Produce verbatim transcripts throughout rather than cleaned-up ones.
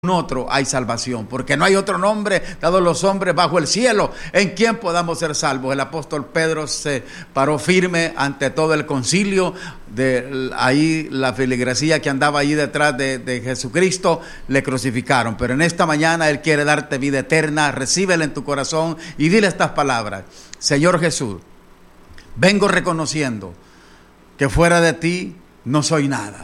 otro hay salvación, porque no hay otro nombre dado a los hombres bajo el cielo en quien podamos ser salvos. El apóstol Pedro se paró firme ante todo el concilio, de ahí la feligresía que andaba ahí detrás de, de Jesucristo, le crucificaron, pero en esta mañana Él quiere darte vida eterna. Recíbela en tu corazón y dile estas palabras: Señor Jesús, vengo reconociendo que fuera de ti no soy nada.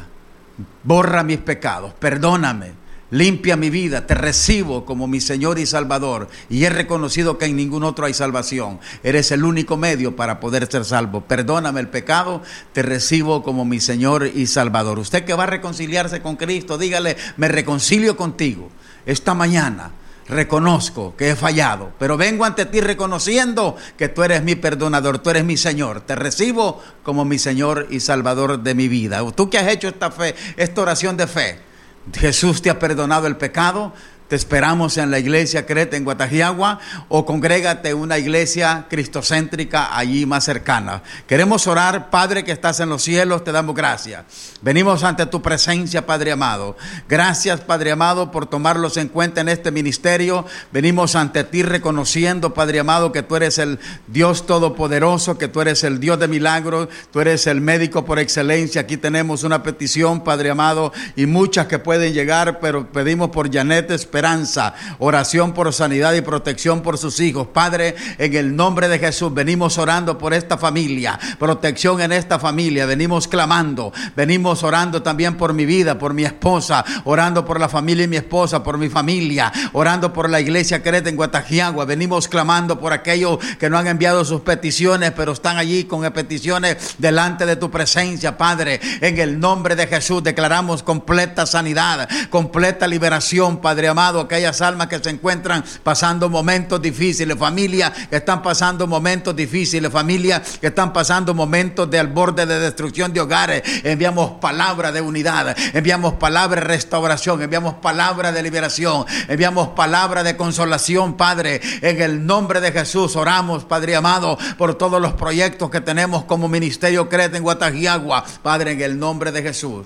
Borra mis pecados, perdóname, limpia mi vida, te recibo como mi Señor y Salvador, y he reconocido que en ningún otro hay salvación. Eres el único medio para poder ser salvo. Perdóname el pecado, te recibo como mi Señor y Salvador. Usted que va a reconciliarse con Cristo, dígale: me reconcilio contigo esta mañana. Reconozco que he fallado, pero vengo ante ti reconociendo que tú eres mi perdonador, tú eres mi Señor. Te recibo como mi Señor y Salvador de mi vida. Tú que has hecho esta fe, esta oración de fe, Jesús te ha perdonado el pecado. Te esperamos en la iglesia Creta en Guatajiagua, o congrégate en una iglesia cristocéntrica allí más cercana. Queremos orar. Padre que estás en los cielos, te damos gracias. Venimos ante tu presencia, Padre amado. Gracias, Padre amado, por tomarlos en cuenta en este ministerio. Venimos ante ti reconociendo, Padre amado, que tú eres el Dios todopoderoso, que tú eres el Dios de milagros, tú eres el médico por excelencia. Aquí tenemos una petición, Padre amado, y muchas que pueden llegar, pero pedimos por Janet Esperanza, oración por sanidad y protección por sus hijos. Padre, en el nombre de Jesús, venimos orando por esta familia, protección en esta familia. Venimos clamando, venimos orando también por mi vida, por mi esposa, orando por la familia y mi esposa, por mi familia, orando por la iglesia Creta en Guatajiagua. Venimos clamando por aquellos que no han enviado sus peticiones, pero están allí con peticiones delante de tu presencia. Padre, en el nombre de Jesús declaramos completa sanidad, completa liberación, Padre amado. Aquellas almas que se encuentran pasando momentos difíciles, familias que están pasando momentos difíciles, familias que están pasando momentos de al borde de destrucción de hogares. Enviamos palabra de unidad, enviamos palabra de restauración, enviamos palabra de liberación, enviamos palabra de consolación. Padre, en el nombre de Jesús oramos, Padre amado, por todos los proyectos que tenemos como Ministerio Creta en Guatajiagua. Padre, en el nombre de Jesús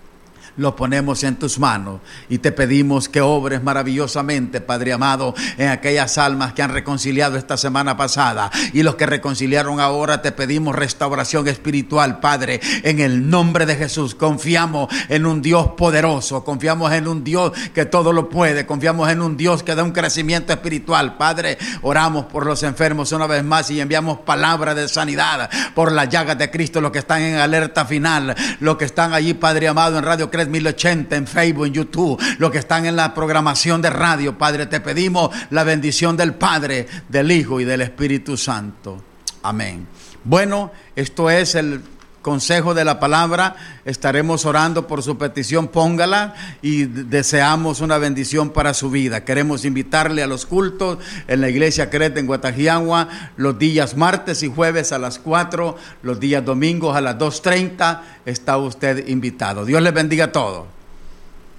los ponemos en tus manos y te pedimos que obres maravillosamente, Padre amado, en aquellas almas que han reconciliado esta semana pasada y los que reconciliaron ahora. Te pedimos restauración espiritual, Padre, en el nombre de Jesús. Confiamos en un Dios poderoso, confiamos en un Dios que todo lo puede, confiamos en un Dios que da un crecimiento espiritual. Padre, oramos por los enfermos una vez más y enviamos palabra de sanidad por las llagas de Cristo, los que están en alerta final, los que están allí, Padre amado, en Radio Creta mil ochenta, en Facebook, en YouTube, los que están en la programación de radio. Padre, te pedimos la bendición del Padre, del Hijo y del Espíritu Santo. Amén. Bueno, esto es el consejo de la palabra. Estaremos orando por su petición. Póngala y deseamos una bendición para su vida. Queremos invitarle a los cultos en la iglesia Creta en Guatajiagua los días martes y jueves a las cuatro, los días domingos a las dos treinta. Está usted invitado. Dios les bendiga a todos.